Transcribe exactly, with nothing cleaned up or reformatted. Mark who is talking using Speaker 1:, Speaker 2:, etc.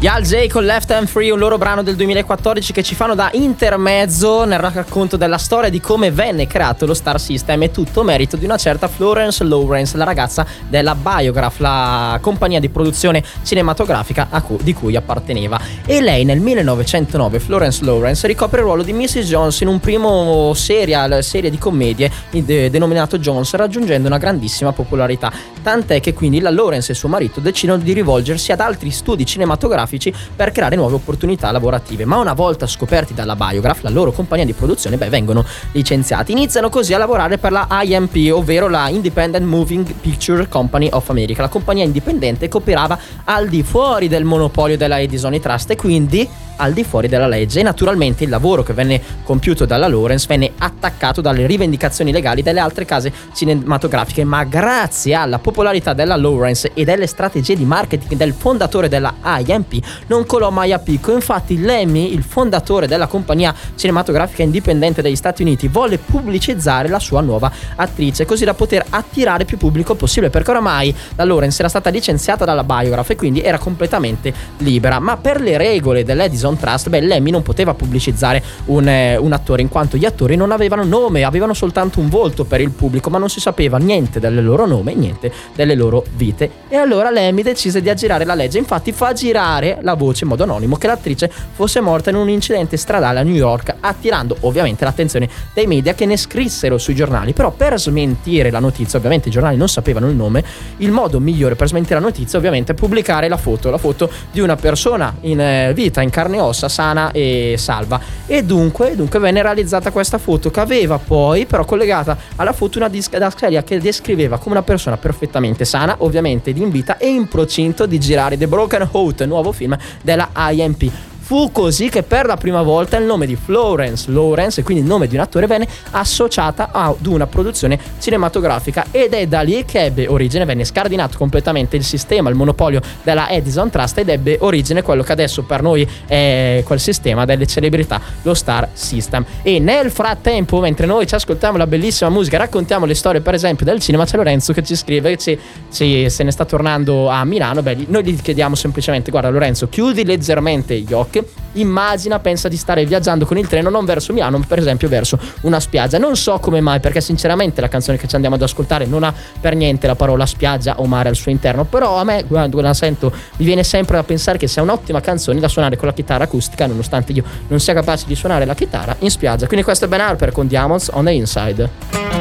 Speaker 1: Yal J con Left Hand Free, un loro brano del duemilaquattordici che ci fanno da intermezzo nel racconto della storia di come venne creato lo Star System, e tutto merito di una certa Florence Lawrence, la ragazza della Biograph, la compagnia di produzione cinematografica a cui, di cui apparteneva. E lei nel millenovecentonove, Florence Lawrence, ricopre il ruolo di missus Jones in un primo serial, serie di commedie de- denominato Jones, raggiungendo una grandissima popolarità, tant'è che quindi la Lawrence e suo marito decidono di rivolgersi ad altri studi cinematografici per creare nuove opportunità lavorative. Ma una volta scoperti dalla Biograph, la loro compagnia di produzione, beh, vengono licenziati. Iniziano così a lavorare per la I M P, ovvero la Independent Moving Picture Company of America, la compagnia indipendente che operava al di fuori del monopolio della Edison Trust e quindi al di fuori della legge. E naturalmente il lavoro che venne compiuto dalla Lawrence venne attaccato dalle rivendicazioni legali delle altre case cinematografiche, ma grazie alla popolarità della Lawrence e delle strategie di marketing del fondatore della I M P non colò mai a picco. Infatti Lemmy, il fondatore della compagnia cinematografica indipendente degli Stati Uniti, volle pubblicizzare la sua nuova attrice così da poter attirare più pubblico possibile, perché oramai la Lawrence era stata licenziata dalla Biograph e quindi era completamente libera. Ma per le regole dell'Edison Trust, beh, Lemmy non poteva pubblicizzare un, eh, un attore, in quanto gli attori non avevano nome, avevano soltanto un volto per il pubblico, ma non si sapeva niente del loro nome, niente delle loro vite. E allora Lemmy decise di aggirare la legge. Infatti fa girare la voce in modo anonimo che l'attrice fosse morta in un incidente stradale a New York, attirando ovviamente l'attenzione dei media che ne scrissero sui giornali. Però per smentire la notizia, ovviamente i giornali non sapevano il nome, il modo migliore per smentire la notizia ovviamente è pubblicare la foto, la foto di una persona in eh, vita, in carne e ossa, sana e salva. E dunque, dunque venne realizzata questa foto, che aveva poi però collegata alla foto una didascalia che descriveva come una persona perfettamente sana, ovviamente in vita e in procinto di girare The Broken Heart, nuovo film della I M P. Fu così che per la prima volta il nome di Florence Lawrence, e quindi il nome di un attore, venne associata ad una produzione cinematografica, ed è da lì che ebbe origine, venne scardinato completamente il sistema, il monopolio della Edison Trust, ed ebbe origine quello che adesso per noi è quel sistema delle celebrità, lo Star System. E nel frattempo, mentre noi ci ascoltiamo la bellissima musica, raccontiamo le storie per esempio del cinema, c'è Lorenzo che ci scrive che se, se ne sta tornando a Milano. Beh, noi gli chiediamo semplicemente: guarda Lorenzo, chiudi leggermente gli occhi, immagina, pensa di stare viaggiando con il treno non verso Milano, ma per esempio verso una spiaggia. Non so come mai, perché sinceramente la canzone che ci andiamo ad ascoltare non ha per niente la parola spiaggia o mare al suo interno, però a me quando la sento mi viene sempre da pensare che sia un'ottima canzone da suonare con la chitarra acustica, nonostante io non sia capace di suonare la chitarra in spiaggia. Quindi questo è Ben Harper con Diamonds on the Inside.